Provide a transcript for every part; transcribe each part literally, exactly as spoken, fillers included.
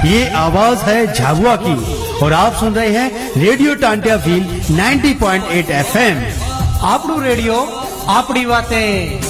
ये आवाज है झाबुआ की और आप सुन रहे हैं रेडियो टांटिया भील नब्बे पॉइंट आठ एफएम। आपड़ू रेडियो आपड़ी बातें।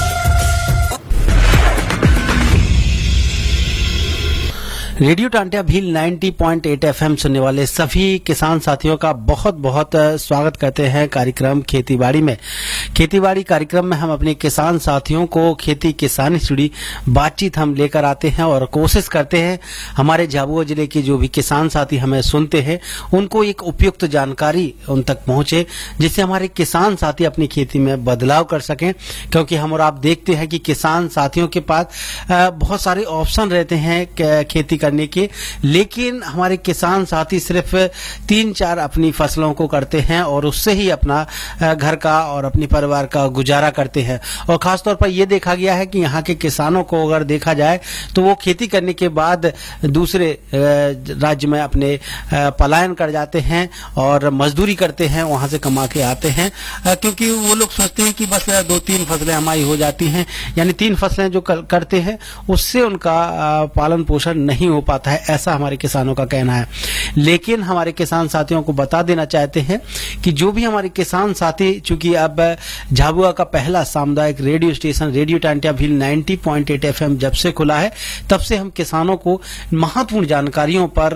रेडियो टांटिया भील नब्बे पॉइंट आठ एफएम सुनने वाले सभी किसान साथियों का बहुत बहुत स्वागत करते हैं कार्यक्रम खेतीबाड़ी में। खेतीबाड़ी कार्यक्रम में हम अपने किसान साथियों को खेती किसानी से जुड़ी बातचीत हम लेकर आते हैं और कोशिश करते हैं हमारे झाबुआ जिले के जो भी किसान साथी हमें सुनते हैं उनको एक उपयुक्त जानकारी उन तक पहुंचे, जिससे हमारे किसान साथी अपनी खेती में बदलाव कर सकें। क्योंकि हम और आप देखते हैं कि किसान साथियों के पास बहुत सारे ऑप्शन रहते हैं खेती करने के, लेकिन हमारे किसान साथी सिर्फ तीन चार अपनी फसलों को करते हैं और उससे ही अपना घर का और अपने परिवार का गुजारा करते हैं। और खासतौर पर यह देखा गया है कि यहाँ के किसानों को अगर देखा जाए तो वो खेती करने के बाद दूसरे राज्य में अपने पलायन कर जाते हैं और मजदूरी करते हैं, वहां से कमा के आते हैं, क्योंकि वो लोग सोचते हैं कि बस दो तीन फसलें हमारी हो जाती हैं, यानी तीन फसलें जो करते हैं उससे उनका पालन पोषण नहीं हो पाता है, ऐसा हमारे किसानों का कहना है। लेकिन हमारे किसान साथियों को बता देना चाहते हैं कि जो भी हमारे किसान साथी, चूंकि अब झाबुआ का पहला सामुदायिक radio station radio Tantia Bhil नब्बे पॉइंट आठ एफएम जब से खुला है तब से हम किसानों को महत्वपूर्ण जानकारियों पर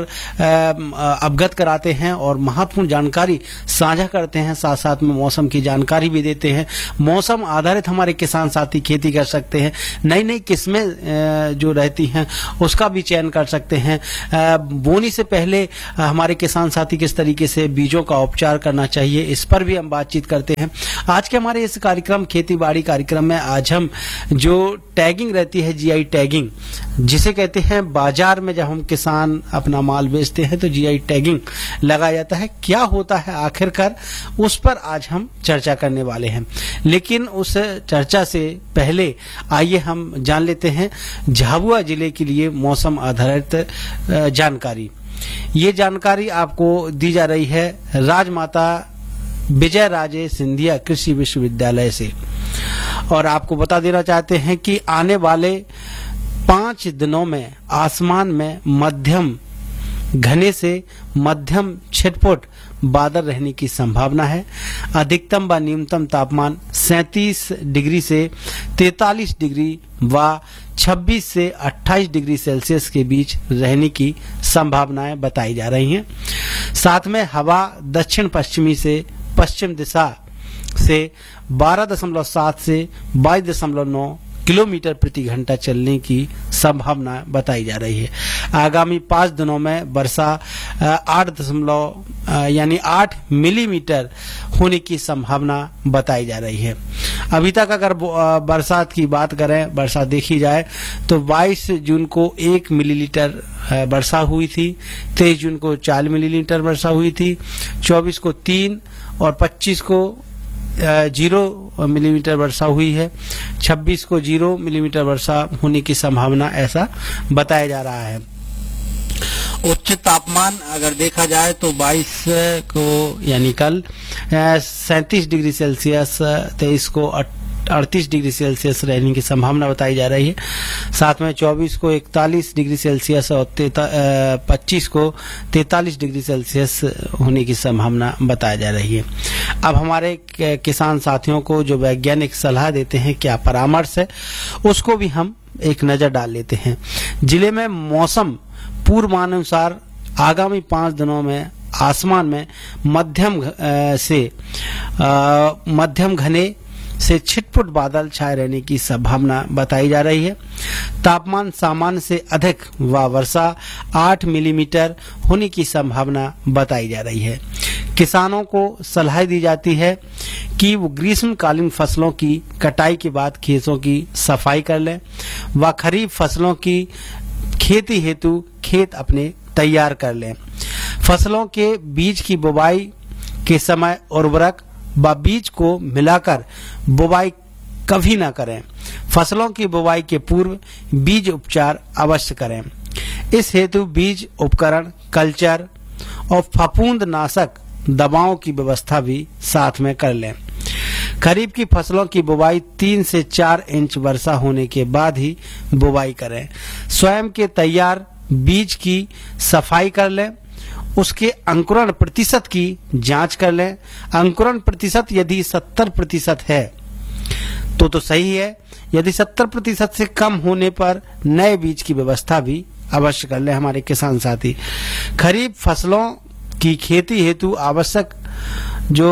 अवगत कराते हैं और महत्वपूर्ण जानकारी साझा करते हैं, साथ साथ में मौसम की जानकारी भी देते हैं। मौसम आधारित हमारे किसान साथी खेती कर सकते हैं, नई नई किस्में जो रहती हैं उसका भी चयन कर सकते हैं। बोनी से पहले हमारे किसान साथी किस तरीके से बीजों का उपचार करना चाहिए, इस पर भी हम बातचीत करते हैं। आज के हमारे इस कार्यक्रम खेती बाड़ी कार्यक्रम में आज हम जो टैगिंग रहती है, जीआई टैगिंग जिसे कहते हैं, बाजार में जब हम किसान अपना माल बेचते हैं तो जीआई टैगिंग लगाया जाता है, क्या होता है आखिरकार, उस पर आज हम चर्चा करने वाले हैं। लेकिन उस चर्चा से पहले आइए हम जान लेते हैं झाबुआ जिले के लिए मौसम आधारित जानकारी। ये जानकारी आपको दी जा रही है राजमाता विजय राजे सिंधिया कृषि विश्वविद्यालय से, और आपको बता देना चाहते हैं कि आने वाले पांच दिनों में आसमान में मध्यम घने से मध्यम छिटपुट बादल रहने की संभावना है। अधिकतम व न्यूनतम तापमान सैंतीस डिग्री से तैंतालीस डिग्री व छब्बीस से अट्ठाईस डिग्री सेल्सियस के बीच रहने की संभावनाएं बताई जा रही हैं। साथ में हवा दक्षिण पश्चिमी से पश्चिम दिशा से बारह दशमलव सात से बाईस दशमलव नौ किलोमीटर प्रति घंटा चलने की संभावना बताई जा रही है। आगामी पांच दिनों में वर्षा आठ दशमलव यानी आठ मिलीमीटर होने की संभावना बताई जा रही है। अभी तक अगर बरसात की बात करें, बरसात देखी जाए तो बाईस जून को एक मिलीलीटर वर्षा हुई थी, तेईस जून को चार मिलीलीटर वर्षा हुई थी, चौबीस को तीन और पच्चीस को जीरो मिलीमीटर वर्षा हुई है, छब्बीस को जीरो मिलीमीटर वर्षा होने की संभावना ऐसा बताया जा रहा है। उच्च तापमान अगर देखा जाए तो बाईस को यानी कल सैंतीस डिग्री सेल्सियस, तेईस को अड़तीस डिग्री सेल्सियस रहने की संभावना बताई जा रही है। साथ में चौबीस को इकतालीस डिग्री सेल्सियस और पच्चीस को तैंतालीस डिग्री सेल्सियस होने की संभावना बताई जा रही है। अब हमारे किसान साथियों को जो वैज्ञानिक सलाह देते हैं, क्या परामर्श है, उसको भी हम एक नजर डाल लेते हैं। जिले में मौसम पूर्वानुसार आगामी पांच दिनों में आसमान में मध्यम से आ, मध्यम घने से छिटपुट बादल छाए रहने की संभावना बताई जा रही है। तापमान सामान्य से अधिक व वर्षा आठ मिलीमीटर होने की संभावना बताई जा रही है। किसानों को सलाह दी जाती है कि वो ग्रीष्मकालीन फसलों की कटाई के बाद खेतों की सफाई कर लें व खरीफ फसलों की खेती हेतु खेत अपने तैयार कर लें। फसलों के बीज की बुवाई के समय उर्वरक व बीज को मिलाकर बुवाई कभी न करें। फसलों की बुवाई के पूर्व बीज उपचार अवश्य करें। इस हेतु बीज उपकरण, कल्चर और फफूंदनाशक दवाओं की व्यवस्था भी साथ में कर लें। खरीफ की फसलों की बुवाई तीन से चार इंच वर्षा होने के बाद ही बुवाई करें। स्वयं के तैयार बीज की सफाई कर लें, उसके अंकुरण प्रतिशत की जांच कर लें। अंकुरण प्रतिशत यदि सत्तर प्रतिशत है तो तो सही है, यदि सत्तर प्रतिशत से कम होने पर नए बीज की व्यवस्था भी अवश्य कर लें हमारे किसान साथी। खरीफ फसलों की खेती हेतु आवश्यक जो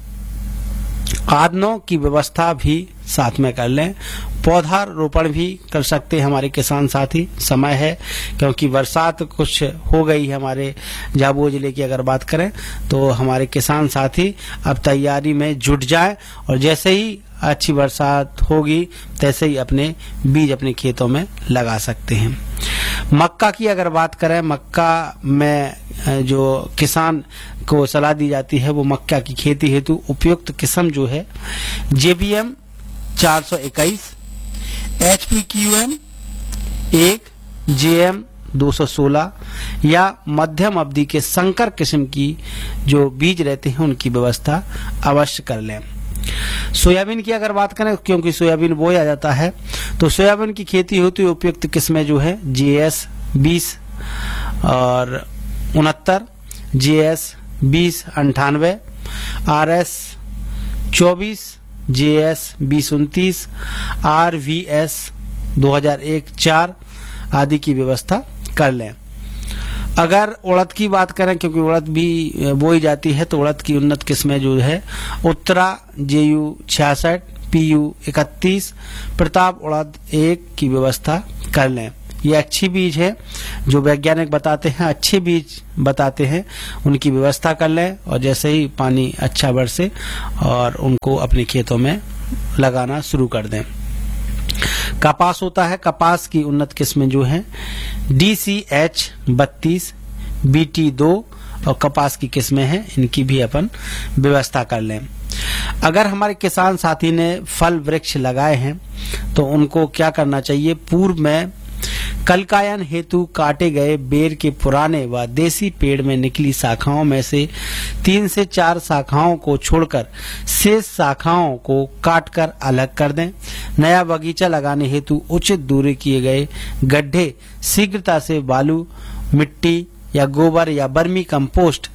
खादों की व्यवस्था भी साथ में कर लें। पौधा रोपण भी कर सकते हैं हमारे किसान साथी, समय है, क्योंकि बरसात कुछ हो गई है हमारे झाबुआ जिले की अगर बात करें तो हमारे किसान साथी अब तैयारी में जुट जाएं और जैसे ही अच्छी बरसात होगी तैसे ही अपने बीज अपने खेतों में लगा सकते हैं। मक्का की अगर बात करें, मक्का में जो किसान को सलाह दी जाती है वो मक्का की खेती हेतु उपयुक्त किस्म जो है जेबीएम चार सौ इक्कीस, एचपीक्यूएम एक, जेएम दो सौ सोलह या मध्यम अवधि के संकर किस्म की जो बीज रहते हैं उनकी व्यवस्था अवश्य कर लें। सोयाबीन की अगर बात करें, क्योंकि सोयाबीन बोया जाता है, तो सोयाबीन की खेती होती है उपयुक्त किस्में जो है जीएस बीस और उनहत्तर, जीएस बीस अंठानवे, आरएस चौबीस, जेएस बीस उनतीस, आरवीएस दो हजार एक चार आदि की व्यवस्था कर लें। अगर उड़द की बात करें, क्योंकि उड़द भी बोई जाती है, तो उड़द की उन्नत किस्में जो है उत्तरा जेयू छियासठ, पीयू इकतीस, प्रताप उड़द एक की व्यवस्था कर लें। ये अच्छी बीज है, जो वैज्ञानिक बताते हैं अच्छे बीज बताते हैं, उनकी व्यवस्था कर लें और जैसे ही पानी अच्छा बरसे और उनको अपने खेतों में लगाना शुरू कर दें। कपास होता है, कपास की उन्नत किस्में जो हैं डी सी एच बत्तीस, बी टी दो और कपास की किस्में हैं, इनकी भी अपन व्यवस्था कर लें। अगर हमारे किसान साथी ने फल वृक्ष लगाए हैं तो उनको क्या करना चाहिए, पूर्व में कलकायन हेतु काटे गए बेर के पुराने व देसी पेड़ में निकली शाखाओं में से तीन से चार शाखाओं को छोड़कर शेष शाखाओं को काटकर अलग कर दें। नया बगीचा लगाने हेतु उचित दूरी किए गए गड्ढे शीघ्रता से बालू, मिट्टी या गोबर या बर्मी कंपोस्ट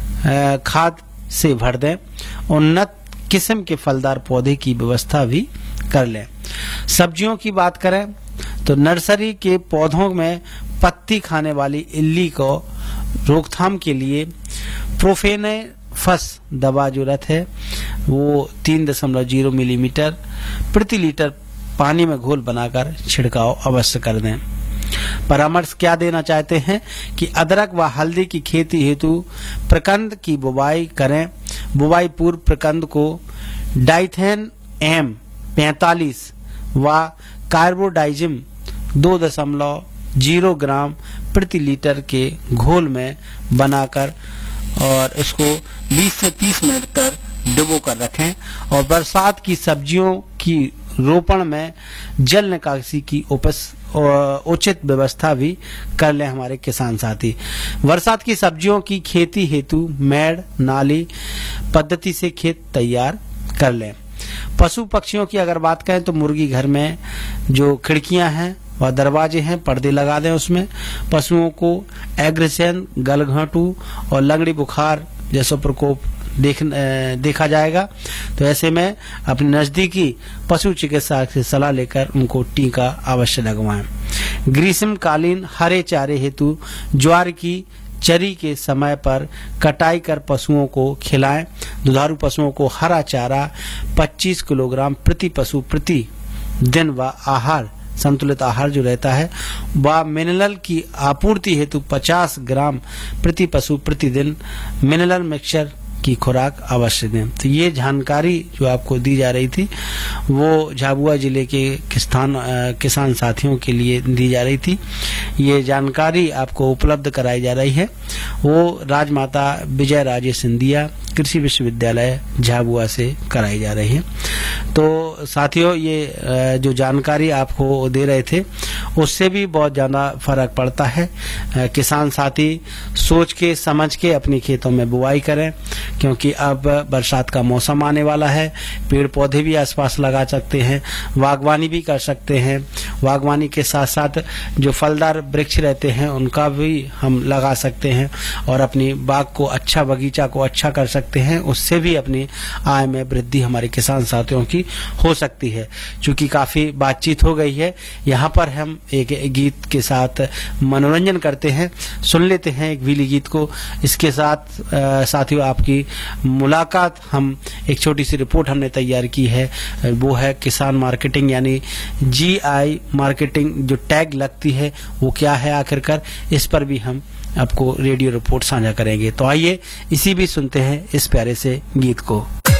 खाद से भर दें। उन्नत किस्म के फलदार पौधे की व्यवस्था भी कर लें। सब्जियों की बात करें तो नर्सरी के पौधों में पत्ती खाने वाली इल्ली को रोकथाम के लिए प्रोफेनेफस दवा जो रहती है वो तीन दशमलव जीरो मिलीमीटर प्रति लीटर पानी में घोल बनाकर छिड़काव अवश्य कर दें। परामर्श क्या देना चाहते हैं कि अदरक व हल्दी की खेती हेतु प्रकंद की बुवाई करें। बुवाई पूर्व प्रकंद को डाइथेन एम पैंतालीस व कार्बोडाइजिम दो दशमलव जीरो ग्राम प्रति लीटर के घोल में बनाकर और इसको बीस से तीस मिनट तक डुबो कर रखें और बरसात की सब्जियों की रोपण में जल निकासी की उचित व्यवस्था भी कर लें हमारे किसान साथी। बरसात की सब्जियों की खेती हेतु मेड़ नाली पद्धति से खेत तैयार कर लें। पशु पक्षियों की अगर बात करें तो मुर्गी घर में जो खिड़कियां हैं व दरवाजे हैं पर्दे लगा दें। उसमें पशुओं को एग्रेशन, गलघोंटू और लगड़ी बुखार जैसा प्रकोप देख देखा जाएगा, तो ऐसे में अपने नजदीकी पशु चिकित्सक से सलाह लेकर उनको टीका अवश्य लगवाएं। ग्रीष्मकालीन हरे चारे हेतु ज्वार की चरी के समय पर कटाई कर पशुओं को खिलाएं। दुधारू पशुओं को हरा चारा पच्चीस किलोग्राम प्रति पशु प्रति दिन व आहार संतुलित आहार जो रहता है व मिनरल की आपूर्ति हेतु पचास ग्राम प्रति पशु प्रतिदिन मिनरल मिक्सचर की खुराक अवश्य दें। तो ये जानकारी जो आपको दी जा रही थी वो झाबुआ जिले के किसान किसान साथियों के लिए दी जा रही थी। ये जानकारी आपको उपलब्ध कराई जा रही है वो राजमाता विजय राजे सिंधिया कृषि विश्वविद्यालय झाबुआ से कराई जा रही है। तो साथियों, ये अ, जो जानकारी आपको दे रहे थे उससे भी बहुत ज्यादा फर्क पड़ता है। अ, किसान साथी सोच के समझ के अपने खेतों में बुआई करें, क्योंकि अब बरसात का मौसम आने वाला है। पेड़ पौधे भी आसपास लगा सकते हैं, बागवानी भी कर सकते हैं। बागवानी के साथ साथ जो फलदार वृक्ष रहते हैं उनका भी हम लगा सकते हैं और अपनी बाग को अच्छा, बगीचा को अच्छा कर सकते हैं। उससे भी अपनी आय में वृद्धि हमारे किसान साथियों की हो सकती है। चूंकि काफी बातचीत हो गई है, यहाँ पर हम एक गीत के साथ मनोरंजन करते हैं, सुन लेते हैं एक विली गीत को। इसके साथ अ, साथियों, आपकी मुलाकात, हम एक छोटी सी रिपोर्ट हमने तैयार की है, वो है किसान मार्केटिंग यानी जी आई मार्केटिंग जो टैग लगती है वो क्या है आखिरकार, इस पर भी हम आपको रेडियो रिपोर्ट साझा करेंगे। तो आइए इसी भी सुनते हैं इस प्यारे से गीत को।